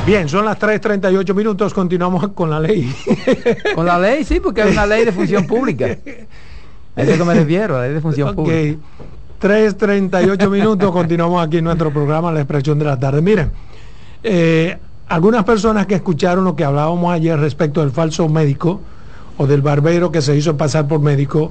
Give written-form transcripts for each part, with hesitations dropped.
Bien, son las 3:38, continuamos con la ley. Con la ley, sí, porque es una ley de función pública. A eso que me refiero, la ley de función pública. 3:38, continuamos aquí en nuestro programa La Expresión de la Tarde. Miren, algunas personas que escucharon lo que hablábamos ayer respecto del falso médico o del barbero que se hizo pasar por médico,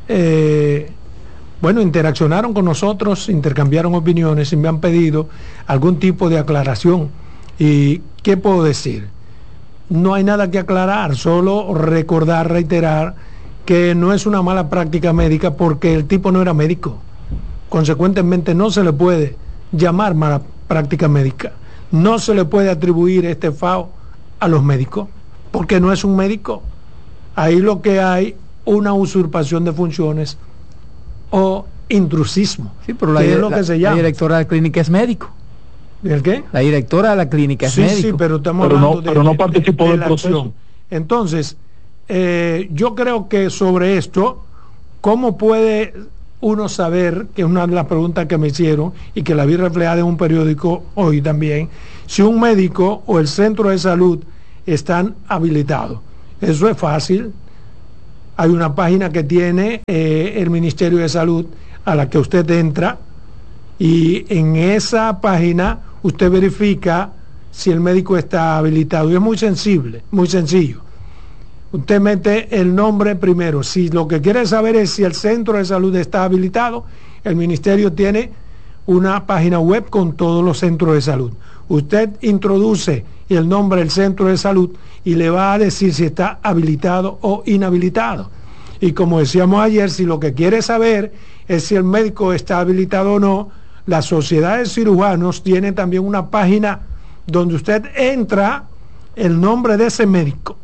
bueno, interaccionaron con nosotros, intercambiaron opiniones y me han pedido algún tipo de aclaración. ¿Y qué puedo decir? No hay nada que aclarar, solo recordar, reiterar que no es una mala práctica médica porque el tipo no era médico. Consecuentemente no se le puede llamar mala práctica médica. No se le puede atribuir este FAO a los médicos porque no es un médico. Ahí lo que hay una usurpación de funciones o intrusismo. Sí, pero que es lo que se llama. La directora de la clínica es médico. ¿El qué? La directora de la clínica es médico. Sí, pero estamos hablando pero no participó del proceso. Entonces, yo creo que sobre esto, ¿cómo puede uno saber, que es una de las preguntas que me hicieron y que la vi reflejada en un periódico hoy también, si un médico o el centro de salud están habilitados? Eso es fácil. Hay una página que tiene el Ministerio de Salud a la que usted entra y en esa página usted verifica si el médico está habilitado. Y es muy sencillo. Usted mete el nombre primero. Si lo que quiere saber es si el centro de salud está habilitado, el ministerio tiene una página web con todos los centros de salud. Usted introduce el nombre del centro de salud y le va a decir si está habilitado o inhabilitado. Y como decíamos ayer, si lo que quiere saber es si el médico está habilitado o no, la Sociedad de Cirujanos tiene también una página donde usted entra el nombre de ese médico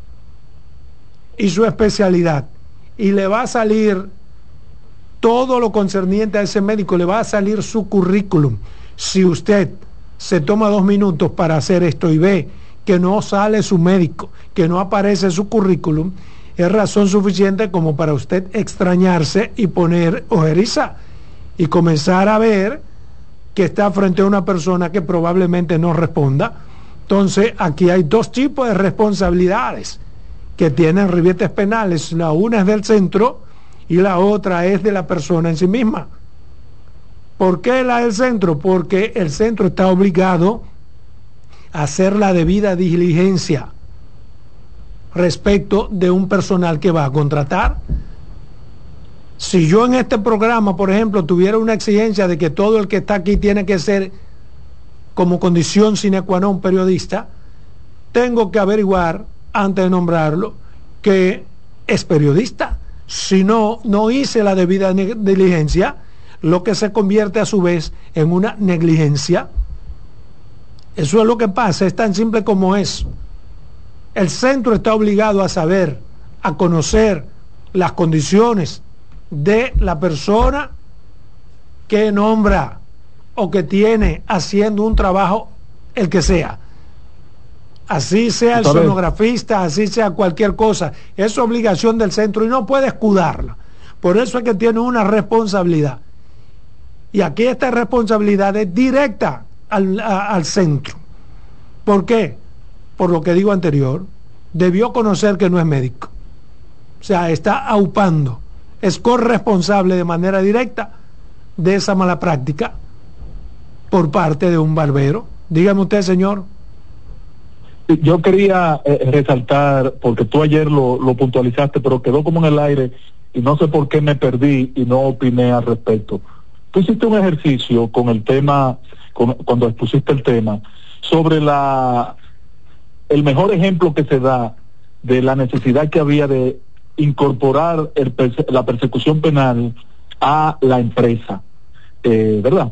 y su especialidad y le va a salir todo lo concerniente a ese médico, le va a salir su currículum. Si usted se toma 2 minutos para hacer esto y ve que no sale su médico, que no aparece su currículum, es razón suficiente como para usted extrañarse y poner ojeriza y comenzar a ver que está frente a una persona que probablemente no responda. Entonces aquí hay 2 tipos de responsabilidades que tienen ribetes penales. La una es del centro y la otra es de la persona en sí misma. ¿Por qué la del centro? Porque el centro está obligado a hacer la debida diligencia respecto de un personal que va a contratar. Si yo en este programa, por ejemplo, tuviera una exigencia de que todo el que está aquí tiene que ser como condición sine qua non periodista, tengo que averiguar antes de nombrarlo que es periodista. Si no, no hice la debida diligencia, lo que se convierte a su vez en una negligencia. Eso es lo que pasa, es tan simple como eso. El centro está obligado a saber, a conocer las condiciones de la persona que nombra o que tiene haciendo un trabajo, el que sea. Así sea el sonografista, así sea cualquier cosa. Es obligación del centro y no puede escudarla. Por eso es que tiene una responsabilidad. Y aquí esta responsabilidad es directa al centro. ¿Por qué? Por lo que digo anterior, debió conocer que no es médico. O sea, está aupando, es corresponsable de manera directa de esa mala práctica por parte de un barbero. Dígame usted, señor. Yo quería resaltar, porque tú ayer lo puntualizaste, pero quedó como en el aire y no sé por qué me perdí y no opiné al respecto. Tú hiciste un ejercicio con el tema, cuando expusiste el tema, sobre el mejor ejemplo que se da de la necesidad que había de incorporar la persecución penal a la empresa, ¿verdad?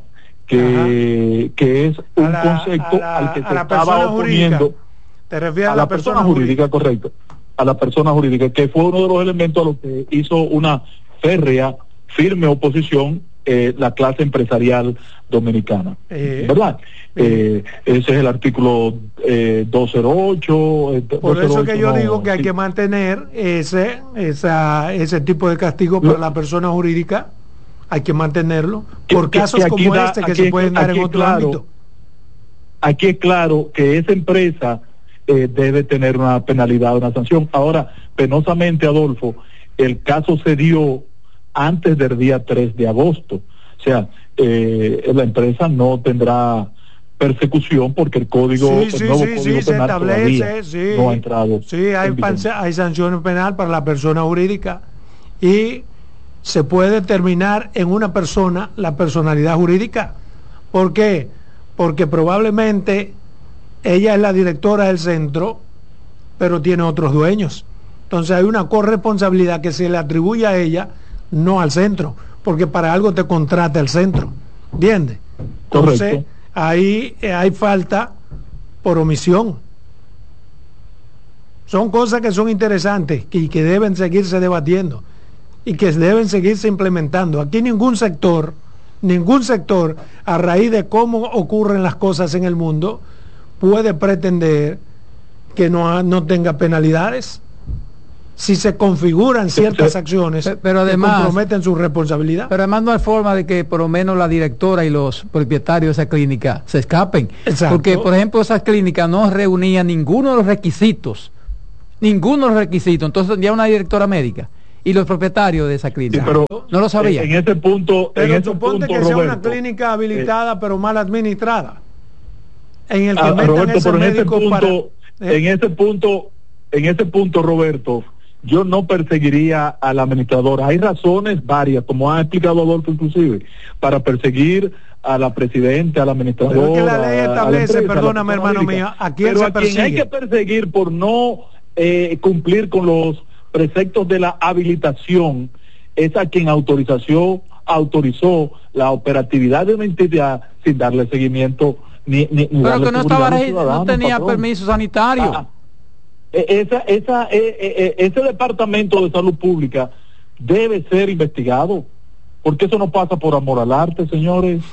Que es un concepto al que se estaba oponiendo. ¿Te refieres a la persona jurídica? Correcto, a la persona jurídica, que fue uno de los elementos a los que hizo una férrea, firme oposición la clase empresarial dominicana, ¿verdad? Ese es el artículo 208. Por eso que yo digo que hay que mantener ese tipo de castigo para la persona jurídica, hay que mantenerlo por casos como este que se pueden dar en otro ámbito. aquí es claro que esa empresa debe tener una penalidad, una sanción. Ahora, penosamente, Adolfo, el caso se dio antes del día 3 de agosto. O sea, la empresa no tendrá persecución porque el nuevo código penal todavía no ha entrado. Sí, hay sanción penal para la persona jurídica y se puede determinar en una persona la personalidad jurídica. ¿Por qué? Porque probablemente ella es la directora del centro, pero tiene otros dueños. Entonces hay una corresponsabilidad que se le atribuye a ella, no al centro, porque para algo te contrata el centro, ¿entiendes? Entonces, correcto. Ahí hay falta por omisión. Son cosas que son interesantes y que deben seguirse debatiendo y que deben seguirse implementando. Aquí ningún sector, a raíz de cómo ocurren las cosas en el mundo, puede pretender que no tenga penalidades si se configuran ciertas acciones pero además, que comprometen su responsabilidad. Pero además no hay forma de que por lo menos la directora y los propietarios de esa clínica se escapen. Exacto. Porque, por ejemplo, esa clínica no reunía ninguno de los requisitos. Entonces tendría una directora médica y los propietarios de esa clínica. Sí, pero no lo sabían. En ese punto, suponte que sea Roberto, una clínica habilitada pero mal administrada. En el que Roberto, pero en ese punto, Roberto, yo no perseguiría al administrador. Hay razones varias, como ha explicado Adolfo inclusive, para perseguir a la presidenta, al administrador. Pero es que la ley establece, perdóname hermano mío, ¿a quién se persigue? Quien hay que perseguir por no cumplir con los preceptos de la habilitación es a quien autorizó la operatividad de una entidad sin darle seguimiento ni pero que no estaba no tenía permiso sanitario. Ese departamento de salud pública debe ser investigado, porque eso no pasa por amor al arte, señores.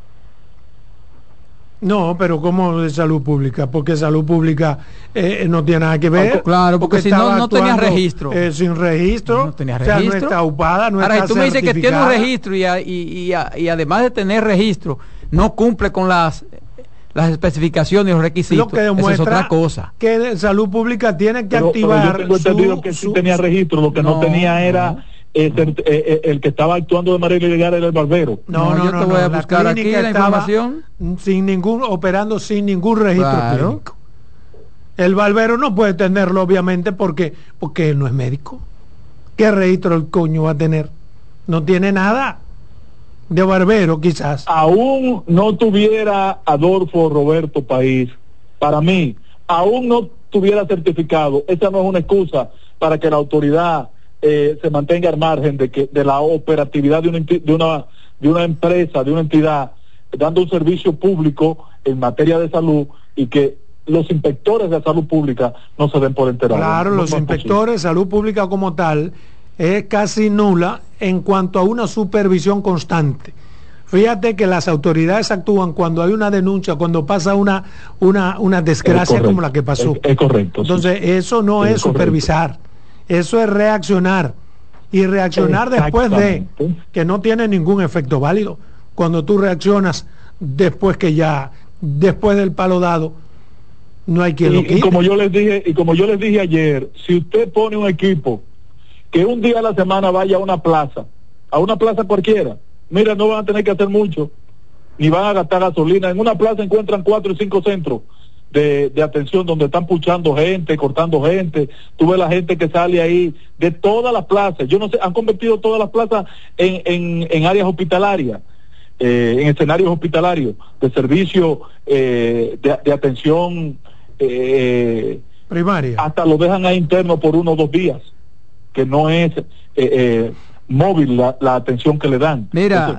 No, pero ¿cómo de salud pública? Porque salud pública no tiene nada que ver. Claro, porque si no tenía registro. Sin registro. No tenía registro. O sea, no está ocupada, no ahora, está tú me dices que tiene un registro y además de tener registro, no cumple con las especificaciones y los requisitos. Lo que demuestra es otra cosa. Que salud pública tiene que activar. Pero yo tengo entendido que sí tenía registro, lo que no tenía era el que estaba actuando de manera ilegal era el barbero. Yo te voy a buscar aquí la información. Operando sin ningún registro clínico. El barbero no puede tenerlo, obviamente, porque él no es médico. ¿Qué registro el coño va a tener? No tiene nada de barbero, quizás. Aún no tuviera Adolfo Roberto País, para mí, aún no tuviera certificado, esa no es una excusa para que la autoridad se mantenga al margen de la operatividad de una empresa, de una entidad, dando un servicio público en materia de salud y que los inspectores de salud pública no se den por enterados. Claro, los inspectores de salud pública como tal es casi nula en cuanto a una supervisión constante. Fíjate que las autoridades actúan cuando hay una denuncia, cuando pasa una desgracia como la que pasó. Es correcto. Entonces, eso no es supervisar, eso es reaccionar. Y reaccionar después de que no tiene ningún efecto válido. Cuando tú reaccionas después del palo dado, no hay quien lo quite. Y como yo les dije ayer, si usted pone un equipo que un día a la semana vaya a una plaza cualquiera, mira, no van a tener que hacer mucho, ni van a gastar gasolina. En una plaza encuentran 4 y 5 centros de atención donde están puchando gente, cortando gente. Tú ves la gente que sale ahí de todas las plazas. Yo no sé, han convertido todas las plazas en áreas hospitalarias, en escenarios hospitalarios de servicio de atención primaria. Hasta lo dejan ahí interno por 1 o 2 días, que no es móvil la atención que le dan. Mira,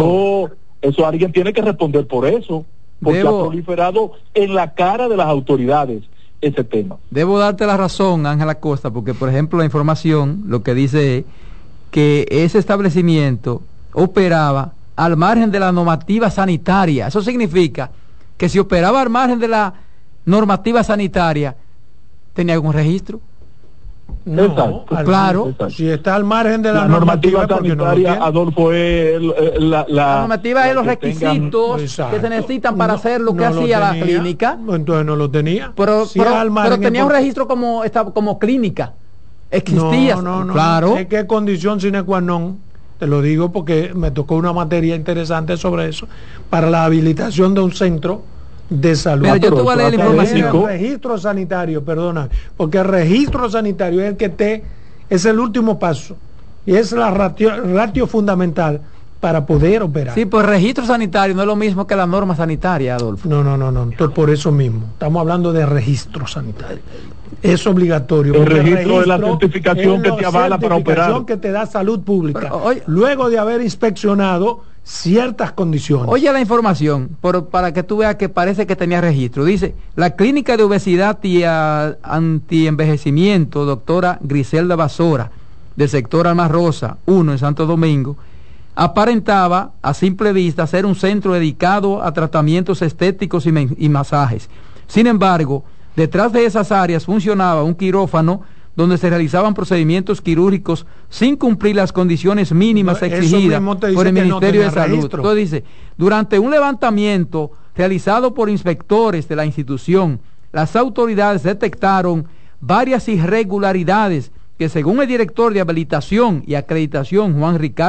eso alguien tiene que responder por eso, porque ha proliferado en la cara de las autoridades ese tema. Debo darte la razón, Ángela Costa, porque por ejemplo la información lo que dice es que ese establecimiento operaba al margen de la normativa sanitaria. Eso significa que si operaba al margen de la normativa sanitaria, tenía algún registro. No, Exacto. Claro. Exacto. si está al margen de la normativa porque no lo sanitaria, tiene. Adolfo, es La normativa es los que tengan- requisitos Exacto. que se necesitan para No, hacer lo que no lo hacía la tenía, clínica. entonces no lo tenía. Pero, Si pero, es al pero margen tenía un porque- registro como clínica. Existía. No, claro. Es que condición sine qua non, te lo digo porque me tocó una materia interesante sobre eso, para la habilitación de un centro de salud. Pero yo te voy a leer la información. El registro sanitario, perdona, porque el registro sanitario es el que es el último paso y es la ratio fundamental para poder operar. Sí, pues registro sanitario no es lo mismo que la norma sanitaria, Adolfo. No. Entonces, por eso mismo, estamos hablando de registro sanitario. Es obligatorio. El porque registro es la certificación es que la te avala para certificación operar. que te da salud pública. Pero, oye, luego de haber inspeccionado ciertas condiciones. Oye la información, para que tú veas que parece que tenía registro. Dice, la clínica de obesidad y antienvejecimiento, doctora Griselda Basora, del sector Alma Rosa 1 en Santo Domingo, aparentaba a simple vista ser un centro dedicado a tratamientos estéticos y masajes. Sin embargo, detrás de esas áreas funcionaba un quirófano donde se realizaban procedimientos quirúrgicos sin cumplir las condiciones mínimas Eso exigidas mismo te dice por el que no Ministerio de tenía Salud. registro. Entonces dice, durante un levantamiento realizado por inspectores de la institución, las autoridades detectaron varias irregularidades que, según el director de habilitación y acreditación, Juan Ricardo